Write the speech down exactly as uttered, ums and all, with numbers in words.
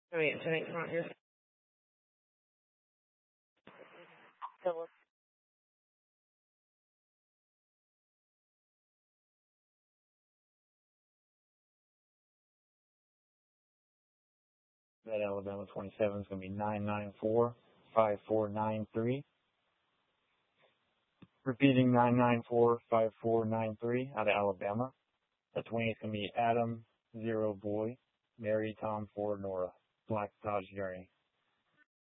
Wait, I think front here. Philip. That Alabama twenty-seven is going to be nine nine four, five four nine three. Repeating nine nine four, five four nine three out of Alabama. The twenty is going to be Adam, zero boy, Mary, Tom, four, Nora. Black Dodge Journey.